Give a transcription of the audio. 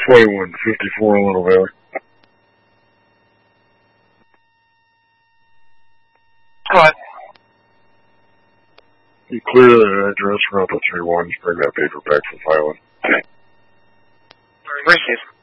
2154 Little Valley. Go ahead. You clear that address, run up to 3-1, bring that paper back for filing. Received.